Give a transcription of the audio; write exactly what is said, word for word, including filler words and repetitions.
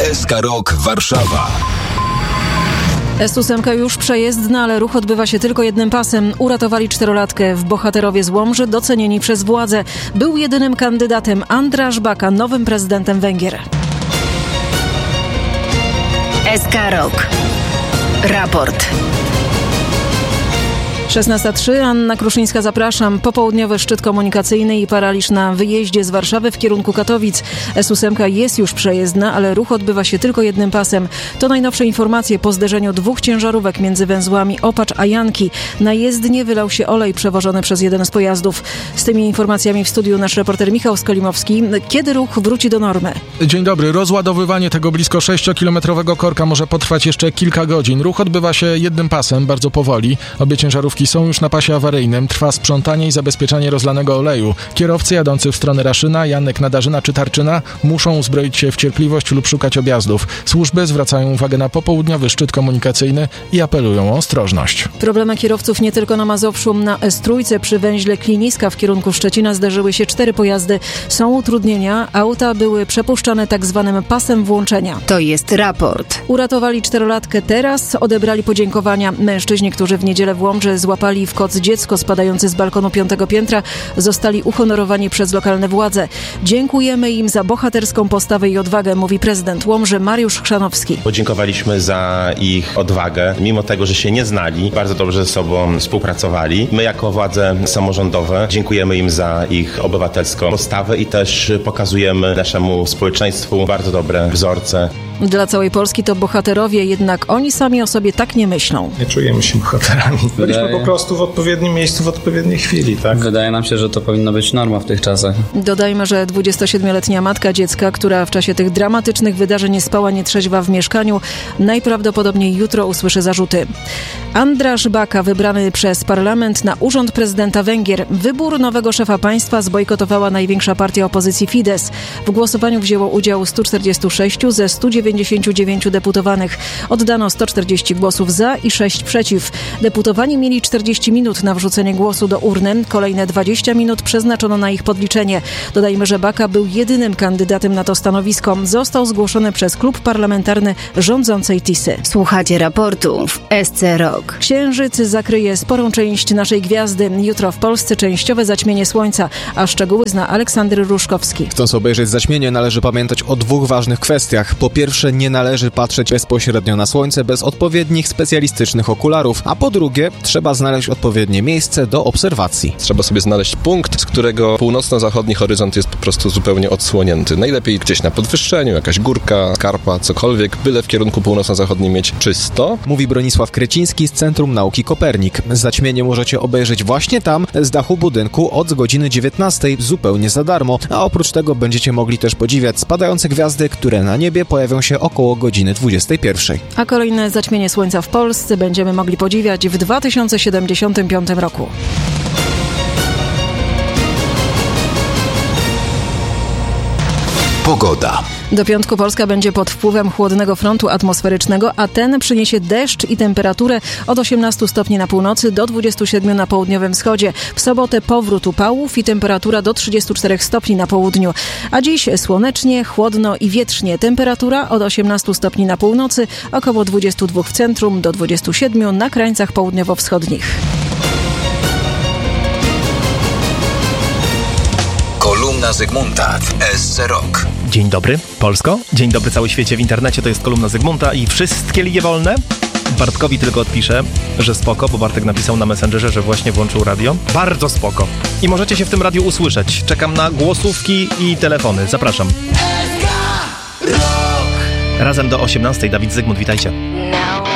S K Rock Warszawa. S ósem już przejezdna, ale ruch odbywa się tylko jednym pasem. Uratowali czterolatkę w Bohaterowie z Łomży, docenieni przez władze. Był jedynym kandydatem András Baka, nowym prezydentem Węgier. S K Rock. Raport. szesnasta trzy, Anna Kruszyńska, zapraszam. Popołudniowy szczyt komunikacyjny i paraliż na wyjeździe z Warszawy w kierunku Katowic. S ósem jest już przejezdna, ale ruch odbywa się tylko jednym pasem. To najnowsze informacje po zderzeniu dwóch ciężarówek między węzłami Opacz a Janki. Na jezdnię wylał się olej przewożony przez jeden z pojazdów. Z tymi informacjami w studiu nasz reporter Michał Skolimowski. Kiedy ruch wróci do normy? Dzień dobry. Rozładowywanie tego blisko sześciokilometrowego korka może potrwać jeszcze kilka godzin. Ruch odbywa się jednym pasem, bardzo powoli. Obie ciężarówki są już na pasie awaryjnym. Trwa sprzątanie i zabezpieczanie rozlanego oleju. Kierowcy jadący w stronę Raszyna, Janek, Nadarzyna czy Tarczyna muszą uzbroić się w cierpliwość lub szukać objazdów. Służby zwracają uwagę na popołudniowy szczyt komunikacyjny i apelują o ostrożność. Problemy kierowców nie tylko na Mazowszu. Na S trzy przy węźle Kliniska w kierunku Szczecina zderzyły się cztery pojazdy. Są utrudnienia. Auta były przepuszczane tak zwanym pasem włączenia. To jest raport. Uratowali czterolatkę teraz. Odebrali podziękowania. Mężczyźni, którzy w niedzielę w Łomży złapali w koc dziecko spadające z balkonu piątego piętra, zostali uhonorowani przez lokalne władze. Dziękujemy im za bohaterską postawę i odwagę, mówi prezydent Łomży Mariusz Chrzanowski. Podziękowaliśmy za ich odwagę, mimo tego, że się nie znali, bardzo dobrze ze sobą współpracowali. My jako władze samorządowe dziękujemy im za ich obywatelską postawę i też pokazujemy naszemu społeczeństwu bardzo dobre wzorce. Dla całej Polski to bohaterowie, jednak oni sami o sobie tak nie myślą. Nie czujemy się bohaterami. Byliśmy po prostu w odpowiednim miejscu w odpowiedniej chwili, tak? Wydaje nam się, że to powinno być norma w tych czasach. Dodajmy, że dwudziestosiedmioletnia matka dziecka, która w czasie tych dramatycznych wydarzeń nie spała nietrzeźwa w mieszkaniu, najprawdopodobniej jutro usłyszy zarzuty. András Baka, wybrany przez parlament na urząd prezydenta Węgier. Wybór nowego szefa państwa zbojkotowała największa partia opozycji Fidesz. W głosowaniu wzięło udział sto czterdzieści sześć ze stu dziewięćdziesięciu dziewięciu deputowanych. Oddano sto czterdzieści głosów za i sześć przeciw. Deputowani mieli czterdzieści minut na wrzucenie głosu do urny. Kolejne dwadzieścia minut przeznaczono na ich podliczenie. Dodajmy, że Baka był jedynym kandydatem na to stanowisko. Został zgłoszony przez klub parlamentarny rządzącej Tisy. Słuchacie raportu w S C Rock. Księżyc zakryje sporą część naszej gwiazdy. Jutro w Polsce częściowe zaćmienie słońca, a szczegóły zna Aleksander Ruszkowski. Chcąc obejrzeć zaćmienie, należy pamiętać o dwóch ważnych kwestiach. Po pierwsze, nie należy patrzeć bezpośrednio na słońce bez odpowiednich specjalistycznych okularów, a po drugie, trzeba znaleźć odpowiednie miejsce do obserwacji. Trzeba sobie znaleźć punkt, z którego północno-zachodni horyzont jest po prostu zupełnie odsłonięty. Najlepiej gdzieś na podwyższeniu, jakaś górka, skarpa, cokolwiek, byle w kierunku północno-zachodnim mieć czysto. Mówi Bronisław Kreciński z Centrum Nauki Kopernik. Zaćmienie możecie obejrzeć właśnie tam, z dachu budynku od godziny dziewiętnastej zupełnie za darmo, a oprócz tego będziecie mogli też podziwiać spadające gwiazdy, które na niebie pojawią się około godziny dwudziestej pierwszej. A kolejne zaćmienie słońca w Polsce będziemy mogli podziwiać w dwa tysiące siedemdziesiątym piątym roku. Pogoda. Do piątku Polska będzie pod wpływem chłodnego frontu atmosferycznego, a ten przyniesie deszcz i temperaturę od osiemnastu stopni na północy do dwudziestu siedmiu na południowym wschodzie. W sobotę powrót upałów i temperatura do trzydziestu czterech stopni na południu. A dziś słonecznie, chłodno i wietrznie. Temperatura od osiemnastu stopni na północy, około dwudziestu dwóch w centrum do dwudziestu siedmiu na krańcach południowo-wschodnich. Kolumna Zygmunta w S C Rock. Dzień dobry, Polsko. Dzień dobry, cały świecie w internecie. To jest kolumna Zygmunta i wszystkie linie wolne. Bartkowi tylko odpiszę, że spoko, bo Bartek napisał na Messengerze, że właśnie włączył radio. Bardzo spoko. I możecie się w tym radiu usłyszeć. Czekam na głosówki i telefony. Zapraszam. Razem do osiemnastej. Dawid Zygmunt, witajcie.